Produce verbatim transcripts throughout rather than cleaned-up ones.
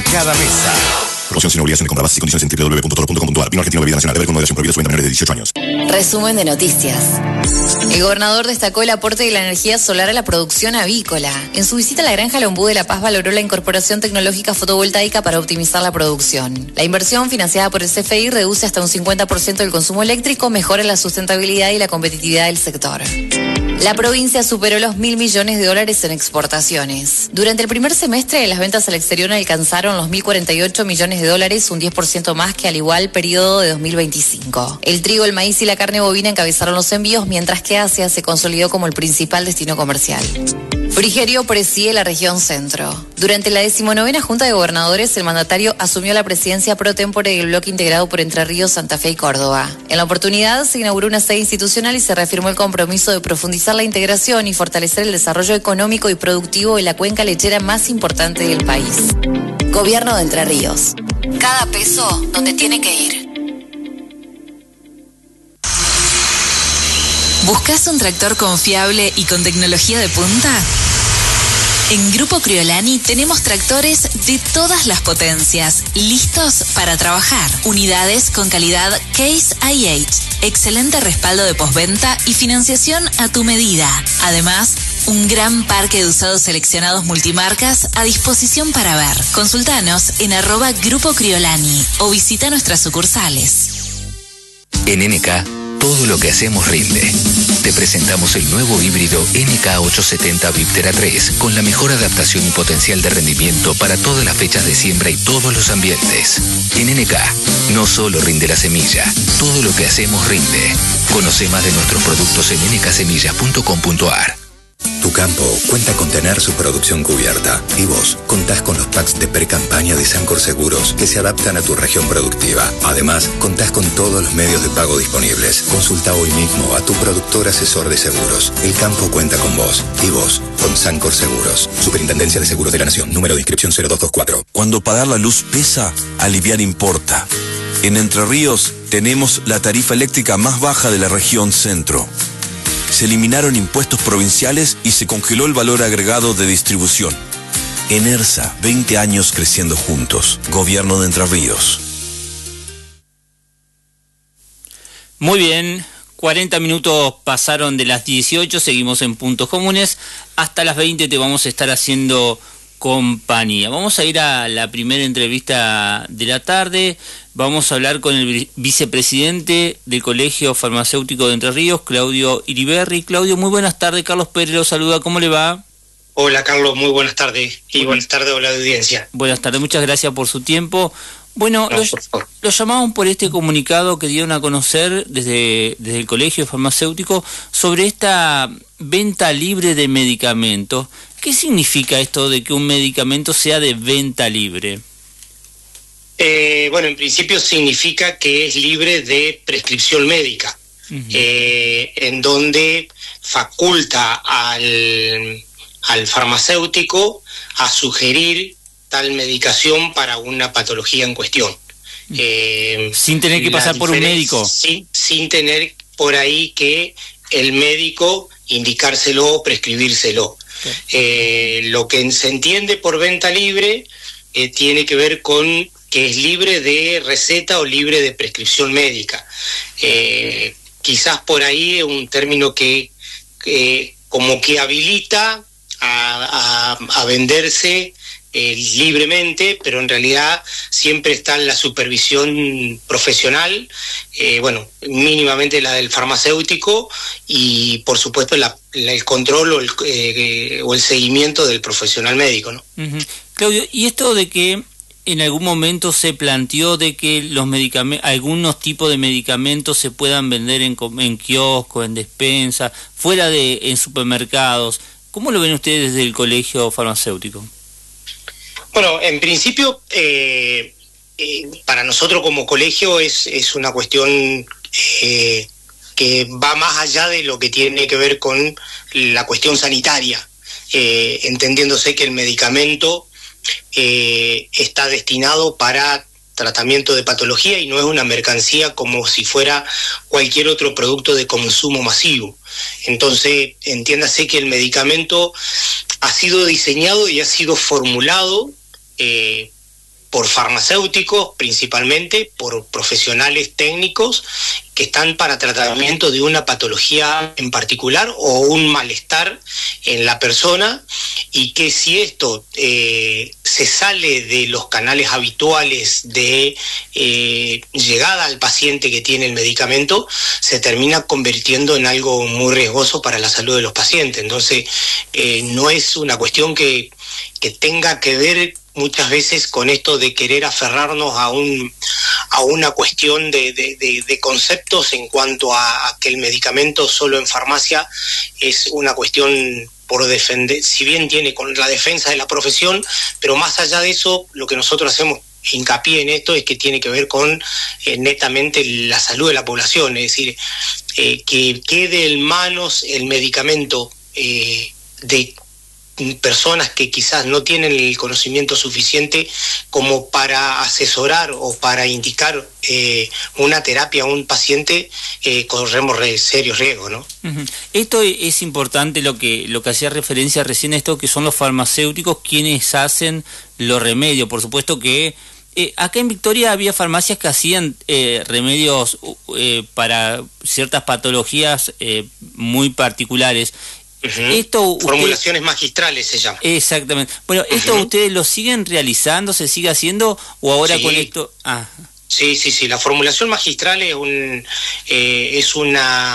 cada mesa. Promoción sin obligación de compra. Bases y condiciones en doble u doble u doble u punto toro punto com punto a r. Vino Argentino Bebida Nacional. Beber con moderación. Prohibido. Su venta menores de dieciocho años. Resumen de noticias. El gobernador destacó el aporte de la energía solar a la producción avícola. En su visita a la granja Lombú de La Paz valoró la incorporación tecnológica fotovoltaica para optimizar la producción. La inversión financiada por el C F I reduce hasta un cincuenta por ciento del consumo eléctrico, mejora la sustentabilidad y la competitividad del sector. La provincia superó los mil millones de dólares en exportaciones. Durante el primer semestre, las ventas al exterior alcanzaron los mil cuarenta y ocho millones de dólares, un diez por ciento más que al igual periodo de dos mil veinticinco. El trigo, el maíz y la carne bovina encabezaron los envíos, mientras que Asia se consolidó como el principal destino comercial. Frigerio preside la región centro. Durante la decimonovena Junta de Gobernadores, el mandatario asumió la presidencia pro tempore del bloque integrado por Entre Ríos, Santa Fe y Córdoba. En la oportunidad, se inauguró una sede institucional y se reafirmó el compromiso de profundizar la integración y fortalecer el desarrollo económico y productivo en la cuenca lechera más importante del país. Gobierno de Entre Ríos. Cada peso donde tiene que ir. ¿Buscas un tractor confiable y con tecnología de punta? En Grupo Criolani tenemos tractores de todas las potencias, listos para trabajar. Unidades con calidad Case I H, excelente respaldo de postventa y financiación a tu medida. Además, un gran parque de usados seleccionados multimarcas a disposición para ver. Consultanos en arroba Grupo Criolani o visita nuestras sucursales. En N K, todo lo que hacemos rinde. Te presentamos el nuevo híbrido N K ochocientos setenta Viptera tres con la mejor adaptación y potencial de rendimiento para todas las fechas de siembra y todos los ambientes. En N K, no solo rinde la semilla, todo lo que hacemos rinde. Conoce más de nuestros productos en n k semillas punto com punto a r. Tu campo cuenta con tener su producción cubierta y vos contás con los packs de pre-campaña de Sancor Seguros que se adaptan a tu región productiva. Además, contás con todos los medios de pago disponibles. Consulta hoy mismo a tu productor asesor de seguros. El campo cuenta con vos y vos con Sancor Seguros. Superintendencia de Seguros de la Nación. Número de inscripción cero dos dos cuatro. Cuando pagar la luz pesa, aliviar importa. En Entre Ríos tenemos la tarifa eléctrica más baja de la región centro. Se eliminaron impuestos provinciales y se congeló el valor agregado de distribución. Enersa, veinte años creciendo juntos. Gobierno de Entre Ríos. Muy bien, cuarenta minutos pasaron de las dieciocho, seguimos en Puntos Comunes. Hasta las veinte te vamos a estar haciendo compañía. Vamos a ir a la primera entrevista de la tarde. Vamos a hablar con el vicepresidente del Colegio Farmacéutico de Entre Ríos, Claudio Iriberri. Claudio, muy buenas tardes. Carlos Pérez lo saluda. ¿Cómo le va? Hola, Carlos. Muy buenas tardes. Y buenas tardes a la audiencia. Buenas tardes. Muchas gracias por su tiempo. Bueno, No, los, los llamamos por este comunicado que dieron a conocer desde, desde el Colegio Farmacéutico sobre esta venta libre de medicamentos. ¿Qué significa esto de que un medicamento sea de venta libre? Eh, bueno, en principio significa que es libre de prescripción médica, uh-huh. eh, en donde faculta al, al farmacéutico a sugerir tal medicación para una patología en cuestión. Eh, sin tener que pasar por un médico. Sin, sin tener por ahí que el médico indicárselo o prescribírselo. Okay. Eh, lo que se entiende por venta libre eh, tiene que ver con que es libre de receta o libre de prescripción médica. Eh, quizás por ahí es un término que, que como que habilita a, a, a venderse eh, libremente, pero en realidad siempre está en la supervisión profesional, eh, bueno, mínimamente la del farmacéutico y por supuesto la, la, el control o el, eh, o el seguimiento del profesional médico, ¿no? Uh-huh. Claudio, ¿y esto de que en algún momento se planteó de que los medicamentos, algunos tipos de medicamentos se puedan vender en, en kioscos, en despensa, fuera de en supermercados? ¿Cómo lo ven ustedes desde el Colegio Farmacéutico? Bueno, en principio, eh, eh, para nosotros como colegio es, es una cuestión eh, que va más allá de lo que tiene que ver con la cuestión sanitaria, eh, entendiéndose que el medicamento Eh, está destinado para tratamiento de patología y no es una mercancía como si fuera cualquier otro producto de consumo masivo. Entonces, entiéndase que el medicamento ha sido diseñado y ha sido formulado eh, por farmacéuticos principalmente, por profesionales técnicos que están para tratamiento de una patología en particular o un malestar en la persona, y que si esto eh, se sale de los canales habituales de eh, llegada al paciente que tiene el medicamento, se termina convirtiendo en algo muy riesgoso para la salud de los pacientes. Entonces, eh, no es una cuestión que, que tenga que ver muchas veces con esto de querer aferrarnos a un a una cuestión de, de, de, de conceptos en cuanto a, a que el medicamento solo en farmacia es una cuestión por defender, si bien tiene con la defensa de la profesión, pero más allá de eso, lo que nosotros hacemos hincapié en esto es que tiene que ver con eh, netamente la salud de la población, es decir, eh, que quede en manos el medicamento eh, de personas que quizás no tienen el conocimiento suficiente como para asesorar o para indicar eh, una terapia a un paciente, eh, corremos re, serios riesgos, ¿no? Uh-huh. Esto es importante, lo que lo que hacía referencia recién a esto, que son los farmacéuticos quienes hacen los remedios. Por supuesto que eh, acá en Victoria había farmacias que hacían eh, remedios eh, para ciertas patologías eh, muy particulares. Uh-huh. Esto formulaciones usted... magistrales se llama. Exactamente. Bueno, ¿esto uh-huh. ustedes lo siguen realizando, se sigue haciendo o ahora sí. con esto? Ah. Sí, sí, sí. La formulación magistral es un eh, es una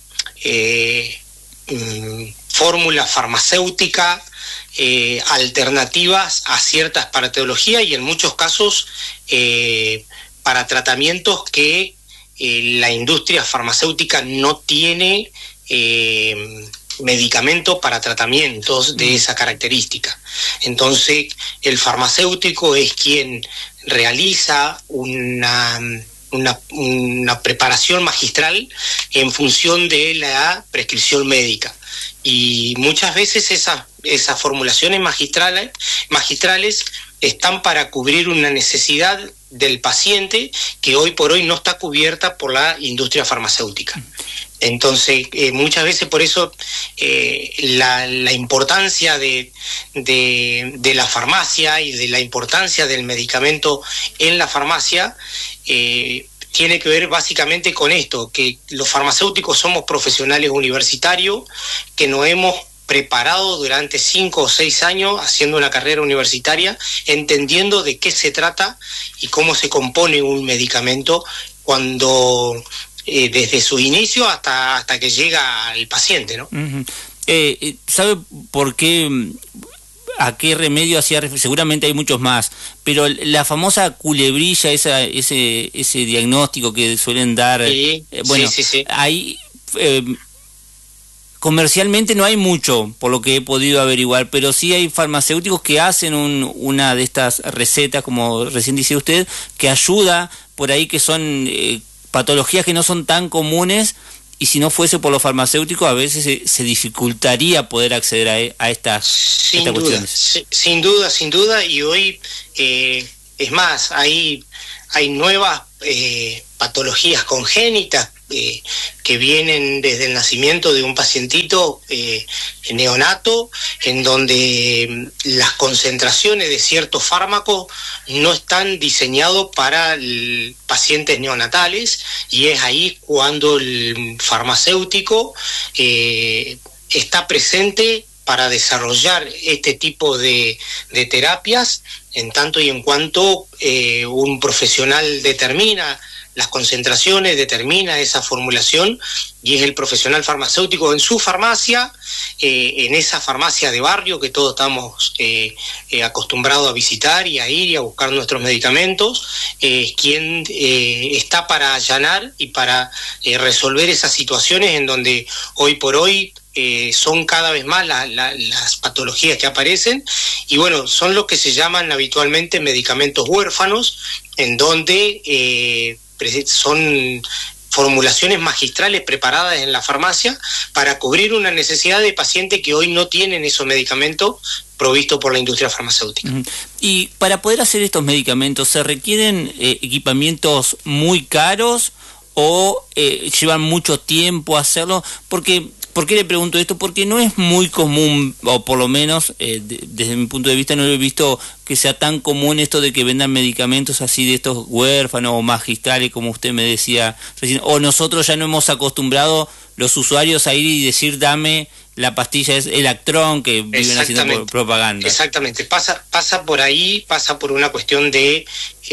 eh, um, fórmula farmacéutica eh, alternativas a ciertas patologías y en muchos casos eh, para tratamientos que eh, la industria farmacéutica no tiene eh, medicamento para tratamientos de esa característica. Entonces, el farmacéutico es quien realiza una, una, una preparación magistral en función de la prescripción médica. Y muchas veces esas, esas formulaciones magistrales, magistrales están para cubrir una necesidad del paciente que hoy por hoy no está cubierta por la industria farmacéutica. Entonces, eh, muchas veces por eso eh, la, la importancia de, de, de la farmacia y de la importancia del medicamento en la farmacia eh, tiene que ver básicamente con esto, que los farmacéuticos somos profesionales universitarios que nos hemos preparado durante cinco o seis años haciendo una carrera universitaria, entendiendo de qué se trata y cómo se compone un medicamento cuando... Eh, desde su inicio hasta hasta que llega al paciente, ¿no? Uh-huh. eh, ¿Sabe por qué, a qué remedio hacía referencia? Seguramente hay muchos más, pero la famosa culebrilla, esa, ese ese diagnóstico que suelen dar, sí, eh, bueno, sí, sí, sí. ahí eh, comercialmente no hay mucho, por lo que he podido averiguar, pero sí hay farmacéuticos que hacen un, una de estas recetas, como recién dice usted, que ayuda por ahí, que son... Eh, patologías que no son tan comunes, y si no fuese por los farmacéuticos a veces se, se dificultaría poder acceder a, a estas, sin estas duda, cuestiones. Sin, sin duda, sin duda, y hoy eh, es más, hay, hay nuevas eh, patologías congénitas eh, que vienen desde el nacimiento de un pacientito eh, neonato, en donde las concentraciones de ciertos fármacos no están diseñados para el, pacientes neonatales, y es ahí cuando el farmacéutico eh, está presente para desarrollar este tipo de, de terapias, en tanto y en cuanto eh, un profesional determina las concentraciones, determina esa formulación, y es el profesional farmacéutico en su farmacia, eh, en esa farmacia de barrio que todos estamos eh, eh, acostumbrados a visitar y a ir y a buscar nuestros medicamentos, es eh, quien eh, está para allanar y para eh, resolver esas situaciones en donde hoy por hoy Eh, son cada vez más la, la, las patologías que aparecen, y bueno, son lo que se llaman habitualmente medicamentos huérfanos, en donde eh, son formulaciones magistrales preparadas en la farmacia para cubrir una necesidad de pacientes que hoy no tienen esos medicamentos provistos por la industria farmacéutica. Uh-huh. Y para poder hacer estos medicamentos, ¿se requieren eh, equipamientos muy caros o eh, llevan mucho tiempo hacerlo? Porque ¿Por qué le pregunto esto? Porque no es muy común, o por lo menos eh, de, desde mi punto de vista no lo he visto que sea tan común esto de que vendan medicamentos así de estos huérfanos o magistrales, como usted me decía recién, o nosotros ya no hemos acostumbrado los usuarios a ir y decir dame la pastilla, es el Actron, que viven haciendo propaganda. Exactamente, pasa, pasa por ahí, pasa por una cuestión de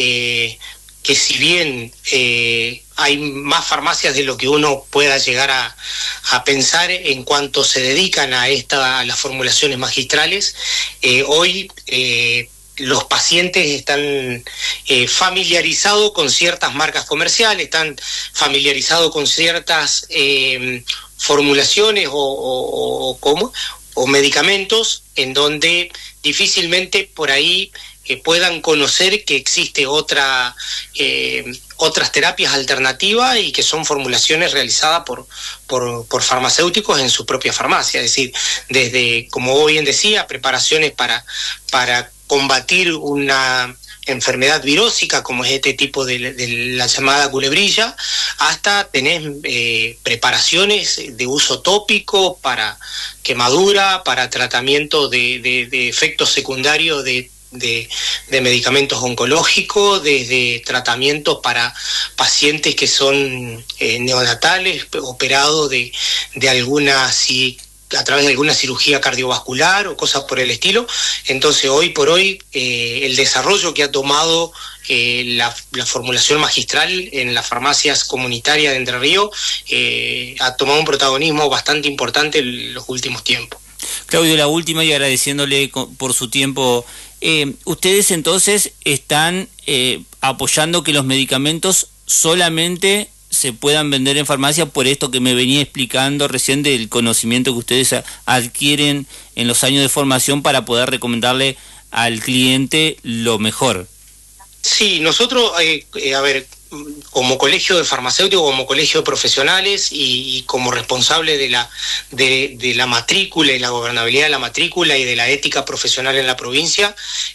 eh, que si bien eh, hay más farmacias de lo que uno pueda llegar a, a pensar en cuanto se dedican a, esta, a las formulaciones magistrales, eh, hoy eh, los pacientes están eh, familiarizados con ciertas marcas comerciales, están familiarizados con ciertas eh, formulaciones o, o, o, ¿cómo? o medicamentos en donde difícilmente por ahí eh, puedan conocer que existe otra eh, otras terapias alternativas y que son formulaciones realizadas por, por, por farmacéuticos en su propia farmacia, es decir, desde, como bien decía, preparaciones para, para combatir una enfermedad virósica como es este tipo de, de la llamada culebrilla, hasta tener eh, preparaciones de uso tópico para quemadura, para tratamiento de, de, de efectos secundarios de, de, de medicamentos oncológicos, desde tratamientos para pacientes que son eh, neonatales, operados de, de alguna si a través de alguna cirugía cardiovascular o cosas por el estilo. Entonces hoy por hoy eh, el desarrollo que ha tomado eh, la, la formulación magistral en las farmacias comunitarias de Entre Ríos eh, ha tomado un protagonismo bastante importante en los últimos tiempos. Claudio, la última y agradeciéndole por su tiempo, eh, ustedes entonces están eh, apoyando que los medicamentos solamente se puedan vender en farmacia por esto que me venía explicando recién del conocimiento que ustedes a, adquieren en los años de formación para poder recomendarle al cliente lo mejor. Sí, nosotros, eh, eh, a ver, como colegio de farmacéuticos, como colegio de profesionales y, y como responsable de la, de, de la matrícula y la gobernabilidad de la matrícula y de la ética profesional en la provincia,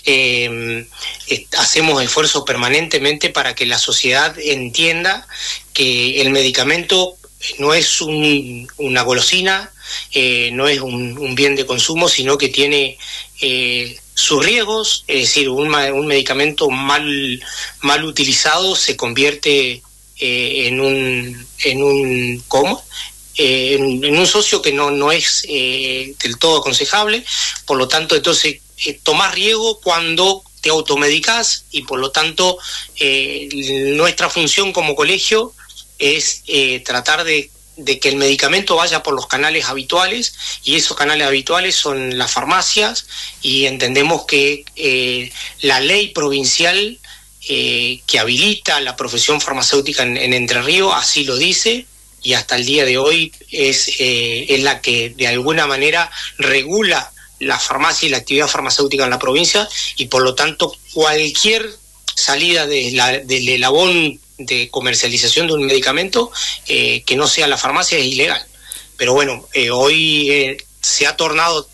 eh, eh, hacemos esfuerzos permanentemente para que la sociedad entienda que el medicamento no es un, una golosina, eh, no es un, un bien de consumo, sino que tiene eh, sus riesgos, es decir, un, un medicamento mal, mal utilizado se convierte eh, en un, en un ¿cómo? Eh, en, en un socio que no, no es eh, del todo aconsejable, por lo tanto, entonces, eh, tomás riesgo cuando te automedicás y por lo tanto eh, nuestra función como colegio es eh, tratar de, de que el medicamento vaya por los canales habituales, y esos canales habituales son las farmacias, y entendemos que eh, la ley provincial eh, que habilita la profesión farmacéutica en, en Entre Ríos así lo dice, y hasta el día de hoy es, eh, es la que de alguna manera regula la farmacia y la actividad farmacéutica en la provincia, y por lo tanto cualquier salida de la, del elabón de comercialización de un medicamento eh, que no sea la farmacia es ilegal. Pero bueno, eh, hoy eh, se ha tornado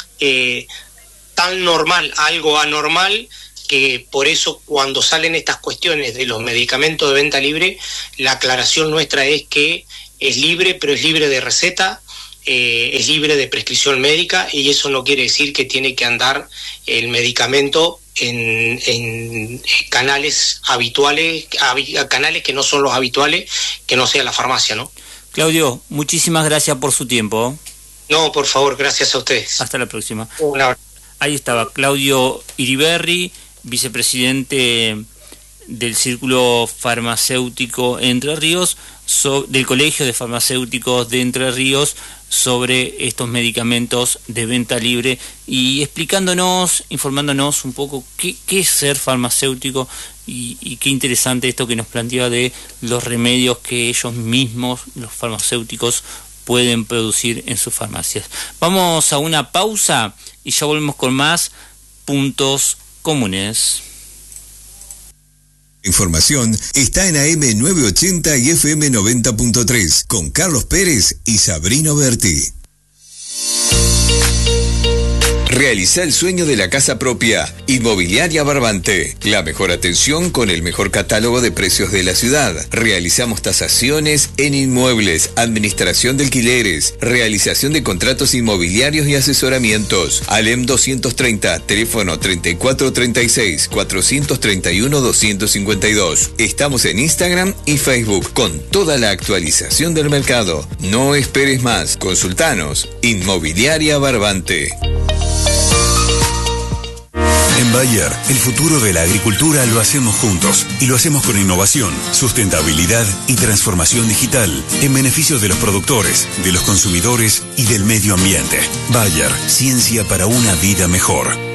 eh, tan normal, algo anormal, que por eso cuando salen estas cuestiones de los medicamentos de venta libre, la aclaración nuestra es que es libre, pero es libre de receta, eh, es libre de prescripción médica, y eso no quiere decir que tiene que andar el medicamento En, en canales habituales, canales que no son los habituales, que no sea la farmacia, ¿no? Claudio, muchísimas gracias por su tiempo. No, por favor, gracias a ustedes. Hasta la próxima. Una... Ahí estaba Claudio Iriberri, vicepresidente del Círculo Farmacéutico Entre Ríos, so, del Colegio de Farmacéuticos de Entre Ríos, sobre estos medicamentos de venta libre, y explicándonos, informándonos un poco qué, qué es ser farmacéutico, y, y qué interesante esto que nos planteaba de los remedios que ellos mismos, los farmacéuticos, pueden producir en sus farmacias. Vamos a una pausa y ya volvemos con más Puntos Comunes. Información está en A M novecientos ochenta y F M noventa punto tres con Carlos Pérez y Sabrina Berti. Realiza el sueño de la casa propia. Inmobiliaria Barbante. La mejor atención con el mejor catálogo de precios de la ciudad. Realizamos tasaciones en inmuebles, administración de alquileres, realización de contratos inmobiliarios y asesoramientos. Alem doscientos treinta, teléfono treinta y cuatro treinta y seis, cuatrocientos treinta y uno, doscientos cincuenta y dos. Estamos en Instagram y Facebook con toda la actualización del mercado. No esperes más. Consultanos. Inmobiliaria Barbante. En Bayer, el futuro de la agricultura lo hacemos juntos y lo hacemos con innovación, sustentabilidad y transformación digital en beneficio de los productores, de los consumidores y del medio ambiente. Bayer, ciencia para una vida mejor.